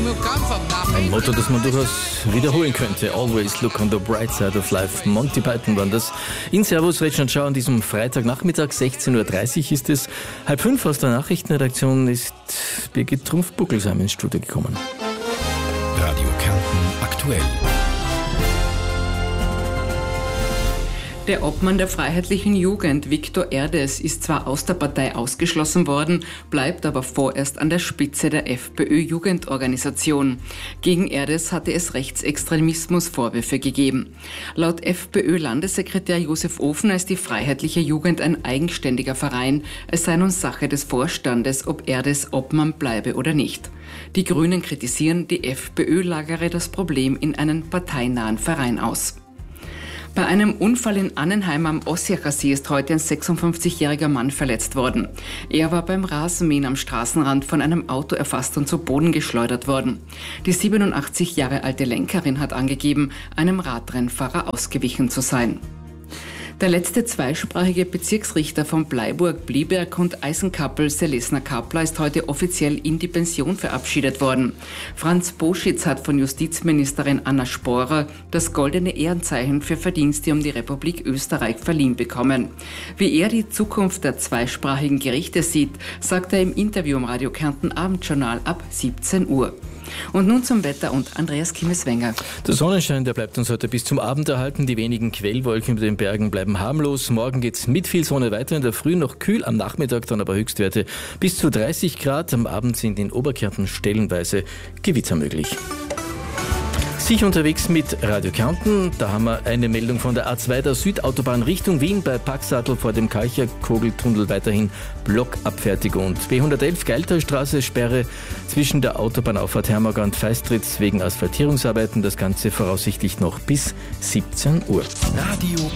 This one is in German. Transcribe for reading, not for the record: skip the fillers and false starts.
Ein Motto, das man durchaus wiederholen könnte. Always look on the bright side of life. Monty Python waren das. In Servus, Rech und Schau an diesem Freitagnachmittag, 16.30 Uhr ist es. 4:30 aus der Nachrichtenredaktion ist Birgit Trumpf-Buckelsheim ins Studio gekommen. Radio Kärnten aktuell. Der Obmann der Freiheitlichen Jugend, Viktor Erdes, ist zwar aus der Partei ausgeschlossen worden, bleibt aber vorerst an der Spitze der FPÖ-Jugendorganisation. Gegen Erdes hatte es Rechtsextremismus-Vorwürfe gegeben. Laut FPÖ-Landessekretär Josef Ofner ist die Freiheitliche Jugend ein eigenständiger Verein. Es sei nun Sache des Vorstandes, ob Erdes Obmann bleibe oder nicht. Die Grünen kritisieren, die FPÖ lagere das Problem in einen parteinahen Verein aus. Bei einem Unfall in Annenheim am Ossiacher See ist heute ein 56-jähriger Mann verletzt worden. Er war beim Rasenmähen am Straßenrand von einem Auto erfasst und zu Boden geschleudert worden. Die 87 Jahre alte Lenkerin hat angegeben, einem Radrennfahrer ausgewichen zu sein. Der letzte zweisprachige Bezirksrichter von Bleiburg, Blieberg und Eisenkappel, Selesna Kapler, ist heute offiziell in die Pension verabschiedet worden. Franz Boschitz hat von Justizministerin Anna Sporer das Goldene Ehrenzeichen für Verdienste um die Republik Österreich verliehen bekommen. Wie er die Zukunft der zweisprachigen Gerichte sieht, sagt er im Interview im Radio Kärnten Abendjournal ab 17 Uhr. Und nun zum Wetter und Andreas Kimmeswenger. Der Sonnenschein, der bleibt uns heute bis zum Abend erhalten. Die wenigen Quellwolken über den Bergen bleiben harmlos. Morgen geht's mit viel Sonne weiter, in der Früh noch kühl, am Nachmittag dann aber Höchstwerte bis zu 30 Grad. Am Abend sind in Oberkärnten stellenweise Gewitter möglich. Sicher unterwegs mit Radio Kärnten. Da haben wir eine Meldung von der A2 der Südautobahn Richtung Wien bei Paxatl vor dem Kalcherkogeltunnel weiterhin Blockabfertigung. Und B111 Geiltalstraße Sperre zwischen der Autobahnauffahrt Hermagger und Feistritz wegen Asphaltierungsarbeiten. Das Ganze voraussichtlich noch bis 17 Uhr. Radio